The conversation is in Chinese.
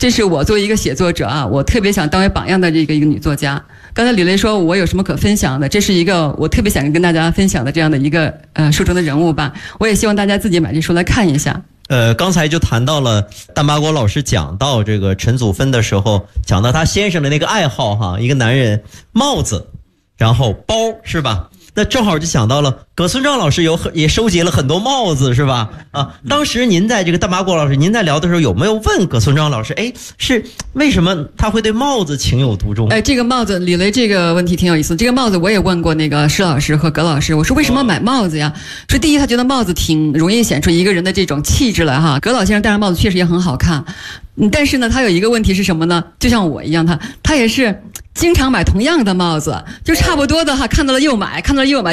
这是我作为一个写作者啊，我特别想当为榜样的一个女作家。刚才李雷说我有什么可分享的，这是一个我特别想跟大家分享的这样的一个书中的人物吧。我也希望大家自己买这书来看一下。 刚才就谈到了大麻国老师讲到这个陈祖芬的时候，讲到他先生的那个爱好哈，一个男人帽子，然后包是吧？那正好就想到了葛孙正老师也收集了很多帽子是吧？啊，当时您在这个大麻国老师您在聊的时候有没有问葛孙正老师，是为什么他会对帽子情有独钟？ 这个帽子，李雷这个问题挺有意思。这个帽子我也问过那个施老师和葛老师，我说为什么买帽子呀？说第一，他觉得帽子挺容易显出一个人的这种气质来哈。葛老先生戴上帽子确实也很好看，但是呢，他有一个问题是什么呢？就像我一样，他也是经常买同样的帽子，就差不多的哈，看到了又买，看到了又买。